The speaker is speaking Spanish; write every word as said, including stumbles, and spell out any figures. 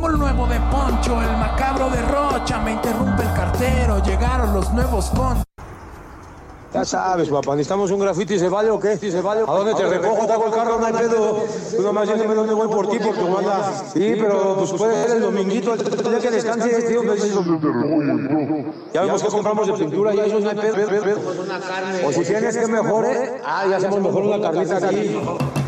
Llegó lo nuevo de Poncho, el macabro de Rocha. Me interrumpe el cartero, llegaron los nuevos con... Ya sabes, papá, necesitamos un grafiti, ¿se vale o qué? ¿Sí se vale? ¿A dónde te recojo? Te hago el carro, no hay pedo. Tú nomás dime dónde voy por ti, porque tú andas. Sí, pero pues puede ser el dominguito, el día que descanse, tío. Ya vemos que compramos de pintura y eso no hay pedo. O si tienes que mejore, ah, ya hacemos mejor una carnita aquí.